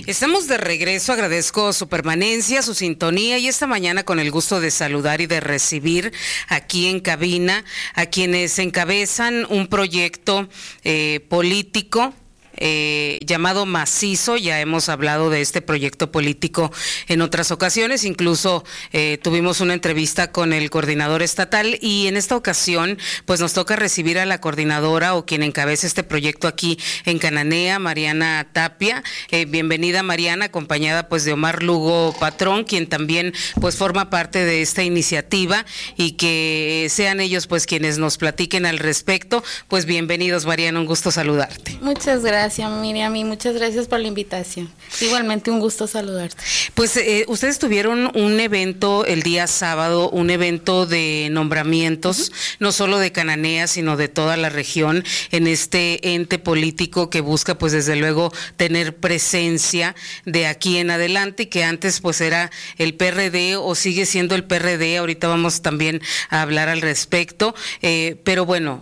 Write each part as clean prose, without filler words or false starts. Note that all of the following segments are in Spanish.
Estamos de regreso, agradezco su permanencia, su sintonía y esta mañana con el gusto de saludar y de recibir aquí en cabina a quienes encabezan un proyecto político llamado Macizo. Ya hemos hablado de este proyecto político en otras ocasiones, incluso tuvimos una entrevista con el coordinador estatal y en esta ocasión pues nos toca recibir a la coordinadora o quien encabeza este proyecto aquí en Cananea, Mariana Tapia. Bienvenida, Mariana, acompañada pues de Omar Lugo Patrón, quien también pues forma parte de esta iniciativa, y que sean ellos pues quienes nos platiquen al respecto. Pues bienvenidos, Mariana, un gusto saludarte. Muchas gracias, Miriam, y muchas gracias por la invitación. Igualmente un gusto saludarte. Pues ustedes tuvieron un evento el día sábado, un evento de nombramientos, no solo de Cananea, sino de toda la región, en este ente político que busca pues desde luego tener presencia de aquí en adelante, y que antes pues era el PRD o sigue siendo el PRD. Ahorita vamos también a hablar al respecto, pero bueno,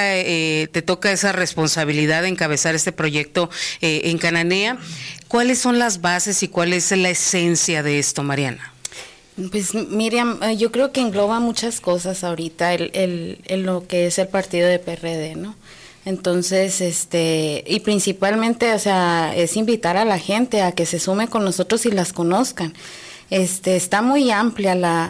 te toca esa responsabilidad de encabezar este proyecto en Cananea. ¿Cuáles son las bases y cuál es la esencia de esto, Mariana? Pues Miriam, yo creo que engloba muchas cosas ahorita el lo que es el partido de PRD, ¿no? Entonces, y principalmente, o sea, es invitar a la gente a que se sume con nosotros y las conozcan. Está muy amplia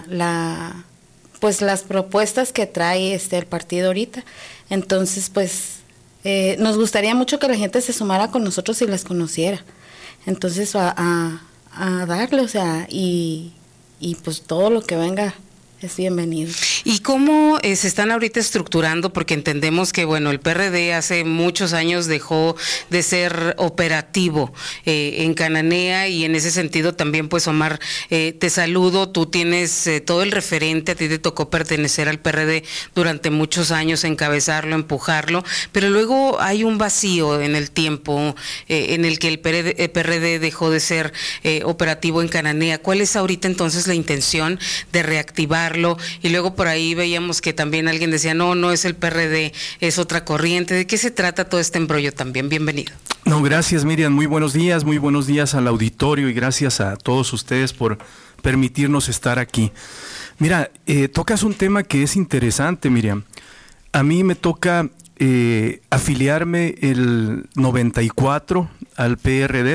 pues las propuestas que trae el partido ahorita. Entonces, pues nos gustaría mucho que la gente se sumara con nosotros y las conociera. Entonces, a darle, o sea, y pues todo lo que venga es bienvenido. ¿Y cómo se están ahorita estructurando? Porque entendemos que, bueno, el PRD hace muchos años dejó de ser operativo en Cananea, y en ese sentido también, pues, Omar, te saludo. Tú tienes todo el referente, a ti te tocó pertenecer al PRD durante muchos años, encabezarlo, empujarlo, pero luego hay un vacío en el tiempo en el que el PRD dejó de ser operativo en Cananea. ¿Cuál es ahorita entonces la intención de reactivarlo? Y luego por ahí veíamos que también alguien decía, no es el PRD, es otra corriente. ¿De qué se trata todo este embrollo también? Bienvenido. No, gracias, Miriam, muy buenos días al auditorio y gracias a todos ustedes por permitirnos estar aquí. Mira, tocas un tema que es interesante, Miriam. A mí me toca afiliarme el 94 al PRD,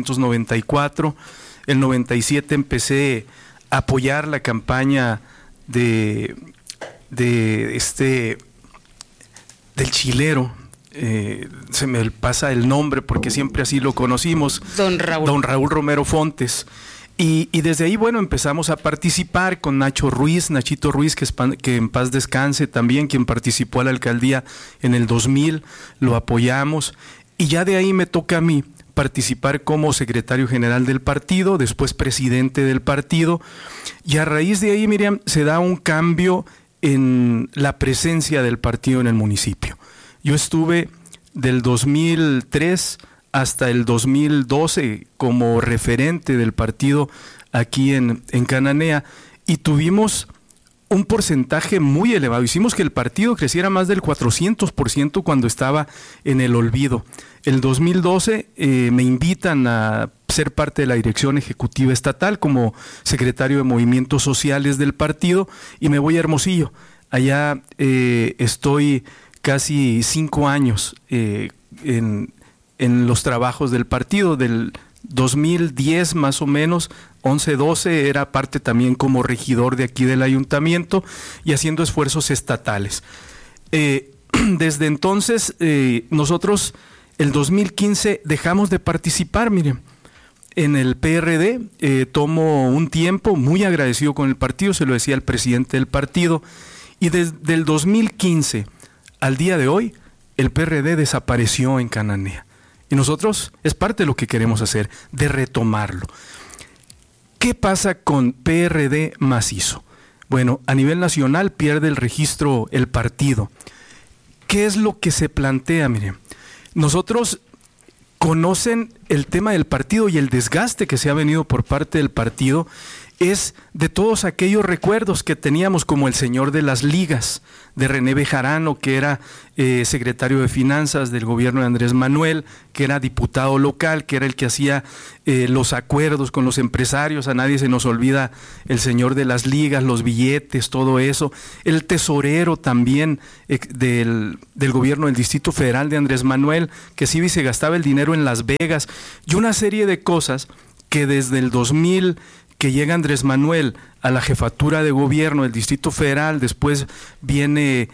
1994, el 97 empecé a apoyar la campaña del chilero, se me pasa el nombre porque siempre así lo conocimos, don Raúl Romero Fontes, y desde ahí, bueno, empezamos a participar con Nachito Ruiz, que en paz descanse también, quien participó a la alcaldía en el 2000, lo apoyamos, y ya de ahí me toca a mí participar como secretario general del partido, después presidente del partido, y a raíz de ahí, Miriam, se da un cambio en la presencia del partido en el municipio. Yo estuve del 2003 hasta el 2012 como referente del partido aquí en Cananea, y tuvimos un porcentaje muy elevado. Hicimos que el partido creciera más del 400% cuando estaba en el olvido. El 2012 me invitan a ser parte de la dirección ejecutiva estatal como secretario de movimientos sociales del partido, y me voy a Hermosillo. Allá estoy casi 5 años en los trabajos del partido. Del 2010 más o menos, 11-12, era parte también como regidor de aquí del ayuntamiento y haciendo esfuerzos estatales. Desde entonces, nosotros el 2015 dejamos de participar, miren, en el PRD. Tomo un tiempo muy agradecido con el partido, se lo decía el presidente del partido, y desde el 2015 al día de hoy, el PRD desapareció en Cananea. Y nosotros es parte de lo que queremos hacer, de retomarlo. ¿Qué pasa con PRD Macizo? Bueno, a nivel nacional pierde el registro el partido. ¿Qué es lo que se plantea? Miren, nosotros conocen el tema del partido y el desgaste que se ha venido por parte del partido, es de todos aquellos recuerdos que teníamos, como el señor de las ligas, de René Bejarano, que era secretario de Finanzas del gobierno de Andrés Manuel, que era diputado local, que era el que hacía los acuerdos con los empresarios. A nadie se nos olvida el señor de las ligas, los billetes, todo eso. El tesorero también del gobierno del Distrito Federal de Andrés Manuel, que sí se gastaba el dinero en Las Vegas, y una serie de cosas que desde el 2000 que llega Andrés Manuel a la jefatura de gobierno del Distrito Federal, después viene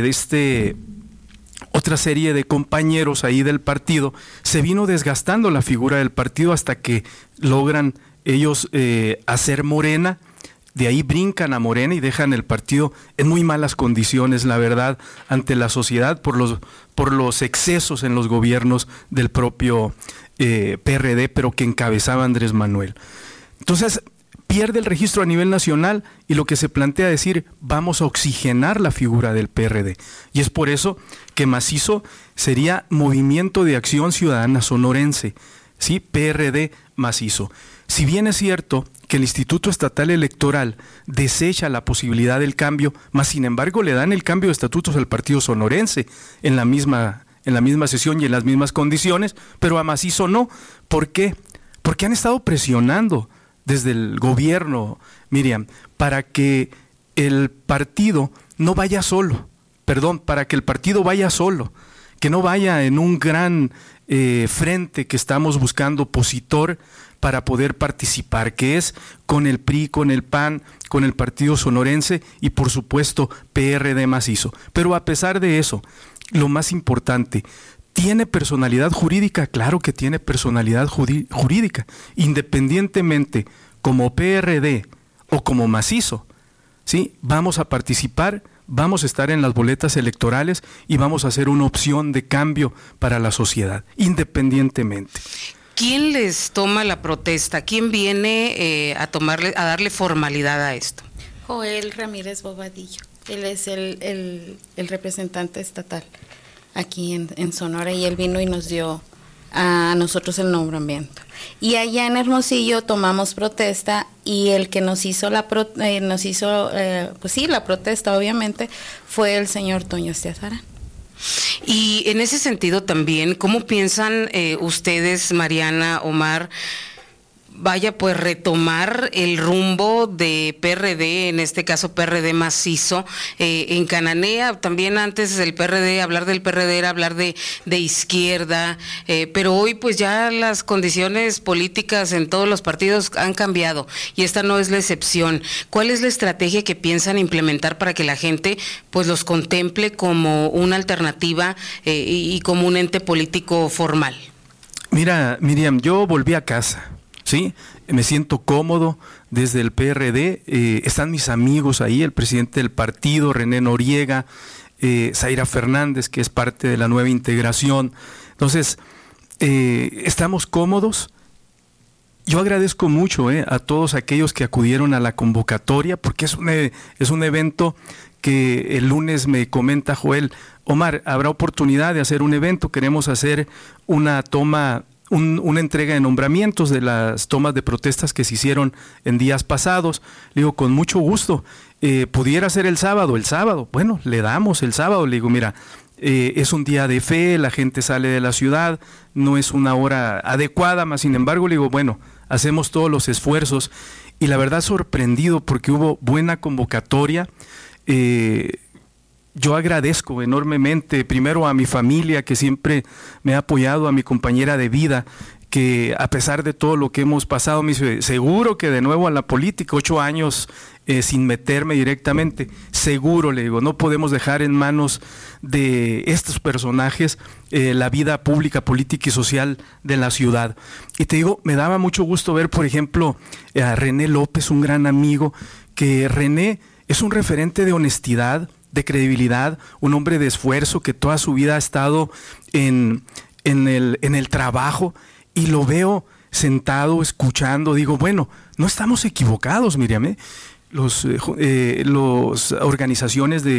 otra serie de compañeros ahí del partido, se vino desgastando la figura del partido hasta que logran ellos hacer Morena. De ahí brincan a Morena y dejan el partido en muy malas condiciones, la verdad, ante la sociedad por los excesos en los gobiernos del propio PRD, pero que encabezaba Andrés Manuel. Entonces pierde el registro a nivel nacional y lo que se plantea es decir, vamos a oxigenar la figura del PRD. Y es por eso que Macizo sería Movimiento de Acción Ciudadana Sonorense, ¿sí? PRD Macizo. Si bien es cierto que el Instituto Estatal Electoral desecha la posibilidad del cambio, más sin embargo le dan el cambio de estatutos al partido sonorense en la misma sesión y en las mismas condiciones, pero a Macizo no. ¿Por qué? Porque han estado presionando desde el gobierno, Miriam, para que el partido no vaya solo, para que el partido vaya solo, que no vaya en un gran frente que estamos buscando opositor para poder participar, que es con el PRI, con el PAN, con el Partido Sonorense y por supuesto PRD Macizo. Pero a pesar de eso, lo más importante, ¿tiene personalidad jurídica? Claro que tiene personalidad jurídica, independientemente como PRD o como Macizo, ¿sí? Vamos a participar, vamos a estar en las boletas electorales y vamos a hacer una opción de cambio para la sociedad, independientemente. ¿Quién les toma la protesta? ¿Quién viene a darle formalidad a esto? Joel Ramírez Bobadillo. Él es el representante estatal aquí en Sonora, y él vino y nos dio a nosotros el nombramiento. Y allá en Hermosillo tomamos protesta, y el que nos hizo la protesta obviamente fue el señor Toño Estiazarán. Y en ese sentido también, ¿cómo piensan ustedes, Mariana, Omar, pues retomar el rumbo de PRD, en este caso PRD Macizo, en Cananea? También antes del PRD, hablar del PRD era hablar de izquierda, pero hoy pues ya las condiciones políticas en todos los partidos han cambiado y esta no es la excepción. ¿Cuál es la estrategia que piensan implementar para que la gente pues los contemple como una alternativa y como un ente político formal? Mira, Miriam, yo volví a casa. Sí, me siento cómodo desde el PRD, están mis amigos ahí, el presidente del partido, René Noriega, Zaira Fernández, que es parte de la nueva integración. Entonces, estamos cómodos. Yo agradezco mucho a todos aquellos que acudieron a la convocatoria, porque es un evento que el lunes me comenta Joel, Omar, habrá oportunidad de hacer un evento, queremos hacer una entrega de nombramientos de las tomas de protestas que se hicieron en días pasados. Le digo, con mucho gusto, pudiera ser el sábado, bueno, le damos el sábado. Le digo, mira, es un día de fe, la gente sale de la ciudad, no es una hora adecuada, más sin embargo, le digo, bueno, hacemos todos los esfuerzos, y la verdad sorprendido porque hubo buena convocatoria. Yo agradezco enormemente, primero a mi familia que siempre me ha apoyado, a mi compañera de vida, que a pesar de todo lo que hemos pasado, me dice, seguro que de nuevo a la política, 8 años sin meterme directamente, seguro, le digo, no podemos dejar en manos de estos personajes la vida pública, política y social de la ciudad. Y te digo, me daba mucho gusto ver, por ejemplo, a René López, un gran amigo, que René es un referente de honestidad, de credibilidad, un hombre de esfuerzo que toda su vida ha estado en el trabajo, y lo veo sentado, escuchando, digo, bueno, no estamos equivocados, Miriam, Las organizaciones de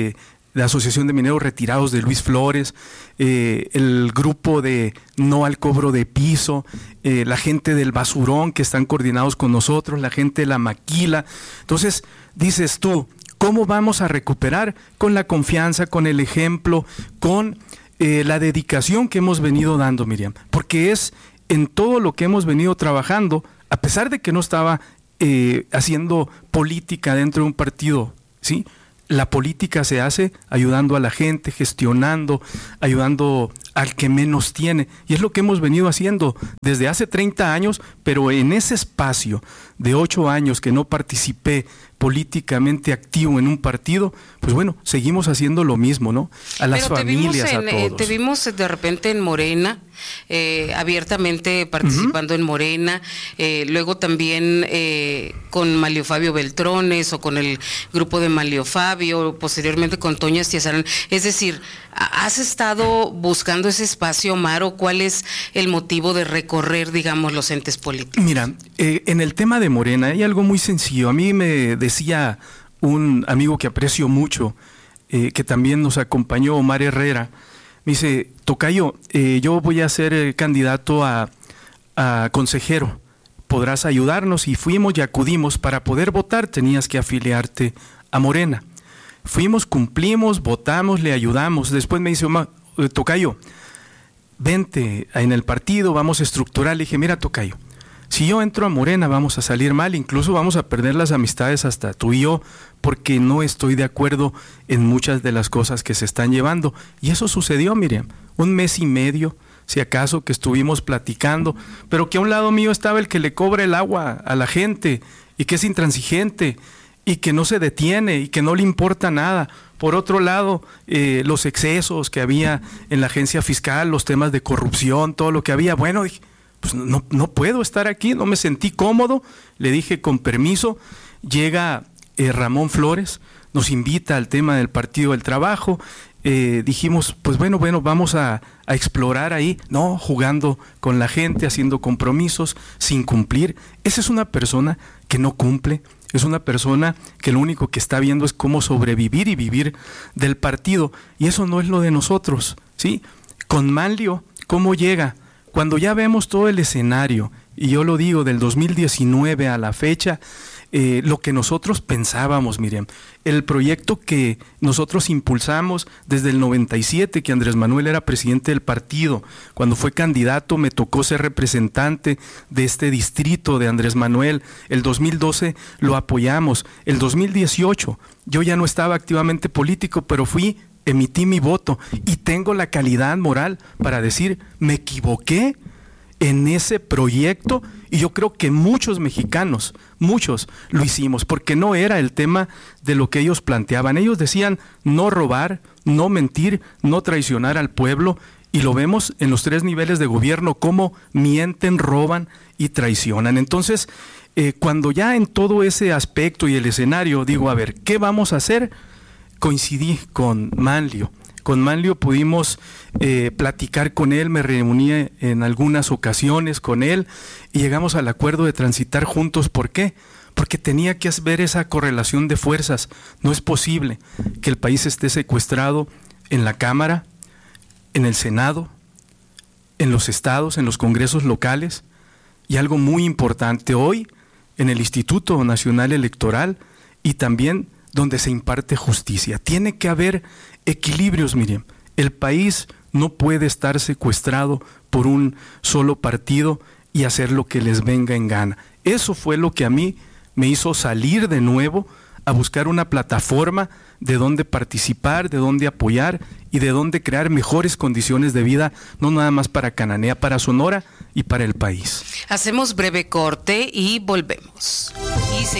la Asociación de Mineros Retirados de Luis Flores, el grupo de No al Cobro de Piso, la gente del Basurón que están coordinados con nosotros, la gente de la Maquila. Entonces, dices tú, ¿cómo vamos a recuperar? Con la confianza, con el ejemplo, con la dedicación que hemos venido dando, Miriam, porque es en todo lo que hemos venido trabajando, a pesar de que no estaba haciendo política dentro de un partido, ¿sí? La política se hace ayudando a la gente, gestionando, ayudando al que menos tiene. Y es lo que hemos venido haciendo desde hace 30 años, pero en ese espacio de 8 años que no participé políticamente activo en un partido, pues bueno, seguimos haciendo lo mismo, ¿no? A las familias, a todos. Te vimos de repente en Morena, abiertamente participando en Morena, luego también con Manlio Fabio Beltrones o con el grupo de Manlio Fabio, posteriormente con Toña Estiazarán. Es decir, ¿has estado buscando ese espacio, Omar, cuál es el motivo de recorrer, digamos, los entes políticos? Mira, en el tema de Morena hay algo muy sencillo. A mí me decía un amigo que aprecio mucho, que también nos acompañó, Omar Herrera, me dice, tocayo, yo voy a ser candidato a consejero, ¿podrás ayudarnos? Y fuimos y acudimos. Para poder votar tenías que afiliarte a Morena. Fuimos, cumplimos, votamos, le ayudamos. Después me dice, tocayo, vente en el partido, vamos a estructurar. Le dije, mira, tocayo, si yo entro a Morena vamos a salir mal, incluso vamos a perder las amistades hasta tú y yo, porque no estoy de acuerdo en muchas de las cosas que se están llevando. Y eso sucedió, Miriam, 1 mes y medio, si acaso, que estuvimos platicando, pero que a un lado mío estaba el que le cobra el agua a la gente y que es intransigente y que no se detiene y que no le importa nada. Por otro lado, los excesos que había en la agencia fiscal, los temas de corrupción, todo lo que había, bueno, dije, pues no puedo estar aquí, no me sentí cómodo, le dije con permiso. Llega Ramón Flores, nos invita al tema del Partido del Trabajo, dijimos, pues bueno, vamos a explorar ahí, no, jugando con la gente, haciendo compromisos, sin cumplir. Esa es una persona que no cumple, es una persona que lo único que está viendo es cómo sobrevivir y vivir del partido, y eso no es lo de nosotros, ¿sí? Con Manlio, ¿cómo llega? Cuando ya vemos todo el escenario, y yo lo digo, del 2019 a la fecha, lo que nosotros pensábamos, Miriam, el proyecto que nosotros impulsamos desde el 97, que Andrés Manuel era presidente del partido, cuando fue candidato me tocó ser representante de este distrito de Andrés Manuel, el 2012 lo apoyamos, el 2018 yo ya no estaba activamente político, pero emití mi voto y tengo la calidad moral para decir, me equivoqué en ese proyecto, y yo creo que muchos mexicanos, muchos lo hicimos, porque no era el tema de lo que ellos planteaban. Ellos decían no robar, no mentir, no traicionar al pueblo, y lo vemos en los 3 niveles de gobierno, cómo mienten, roban y traicionan. Entonces, cuando ya en todo ese aspecto y el escenario, digo, a ver, ¿qué vamos a hacer? Coincidí con Manlio. Con Manlio pudimos platicar con él, me reuní en algunas ocasiones con él y llegamos al acuerdo de transitar juntos. ¿Por qué? Porque tenía que ver esa correlación de fuerzas. No es posible que el país esté secuestrado en la Cámara, en el Senado, en los estados, en los congresos locales, y algo muy importante hoy, en el Instituto Nacional Electoral, y también donde se imparte justicia. Tiene que haber equilibrios, Miriam. El país no puede estar secuestrado por un solo partido y hacer lo que les venga en gana. Eso fue lo que a mí me hizo salir de nuevo a buscar una plataforma de donde participar, de donde apoyar y de donde crear mejores condiciones de vida, no nada más para Cananea, para Sonora y para el país. Hacemos breve corte y volvemos.